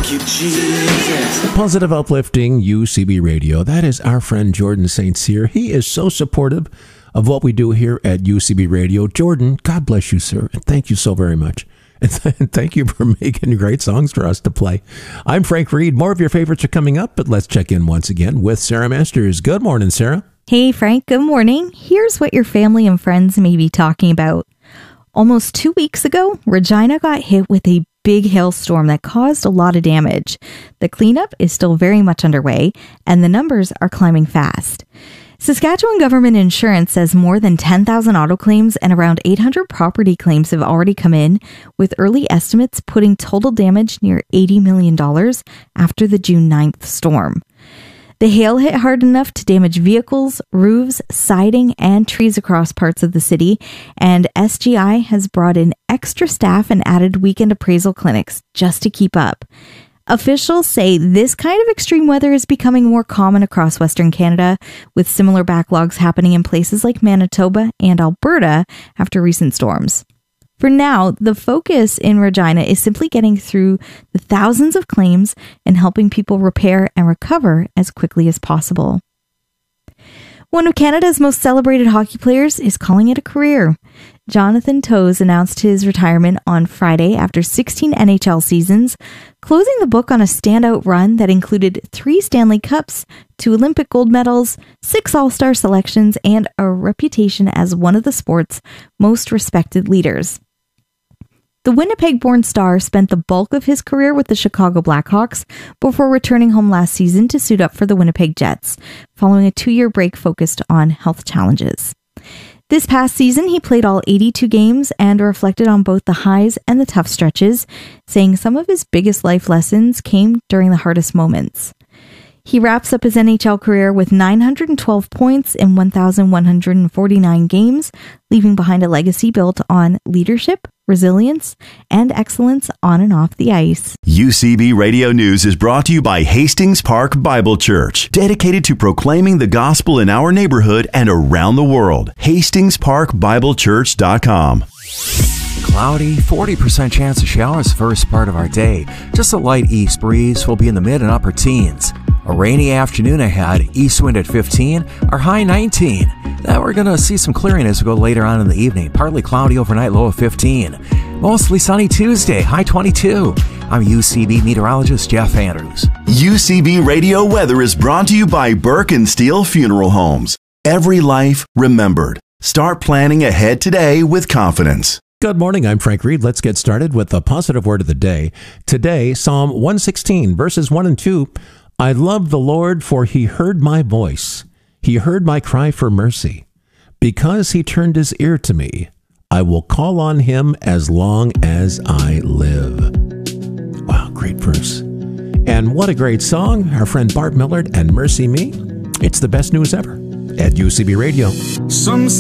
you, Jesus. Positive, uplifting UCB Radio. That is our friend Jordan St. Cyr. He is so supportive of what we do here at UCB Radio. Jordan, God bless you, sir, and thank you so very much. And thank you for making great songs for us to play. I'm Frank Reed. More of your favorites are coming up, but let's check in once again with Sarah Masters. Good morning, Sarah. Hey, Frank. Good morning. Here's what your family and friends may be talking about. Almost 2 weeks ago, Regina got hit with a big hailstorm that caused a lot of damage. The cleanup is still very much underway, and the numbers are climbing fast. Saskatchewan Government Insurance says more than 10,000 auto claims and around 800 property claims have already come in, with early estimates putting total damage near $80 million after the June 9th storm. The hail hit hard enough to damage vehicles, roofs, siding, and trees across parts of the city, and SGI has brought in extra staff and added weekend appraisal clinics just to keep up. Officials say this kind of extreme weather is becoming more common across Western Canada, with similar backlogs happening in places like Manitoba and Alberta after recent storms. For now, the focus in Regina is simply getting through the thousands of claims and helping people repair and recover as quickly as possible. One of Canada's most celebrated hockey players is calling it a career. Jonathan Toews announced his retirement on Friday after 16 NHL seasons, closing the book on a standout run that included 3 Stanley Cups, 2 Olympic gold medals, 6 All-Star selections, and a reputation as one of the sport's most respected leaders. The Winnipeg-born star spent the bulk of his career with the Chicago Blackhawks before returning home last season to suit up for the Winnipeg Jets, following a 2-year break focused on health challenges. This past season, he played all 82 games and reflected on both the highs and the tough stretches, saying some of his biggest life lessons came during the hardest moments. He wraps up his NHL career with 912 points in 1,149 games, leaving behind a legacy built on leadership, resilience, and excellence on and off the ice. UCB Radio News is brought to you by Hastings Park Bible Church, dedicated to proclaiming the gospel in our neighborhood and around the world. HastingsParkBibleChurch.com. Cloudy, 40% chance of showers first part of our day. Just a light east breeze will be in the mid and upper teens. A rainy afternoon ahead, east wind at 15, our high 19. Then we're going to see some clearing as we go later on in the evening. Partly cloudy overnight, low of 15. Mostly sunny Tuesday, high 22. I'm UCB meteorologist Jeff Andrews. UCB Radio Weather is brought to you by Burke and Steele Funeral Homes. Every life remembered. Start planning ahead today with confidence. Good morning, I'm Frank Reed. Let's get started with the positive word of the day. Today, Psalm 116, verses 1 and 2. I love the Lord, for he heard my voice. He heard my cry for mercy. Because he turned his ear to me, I will call on him as long as I live. Wow, great verse. And what a great song. Our friend Bart Millard and Mercy Me. It's the best news ever at UCB Radio.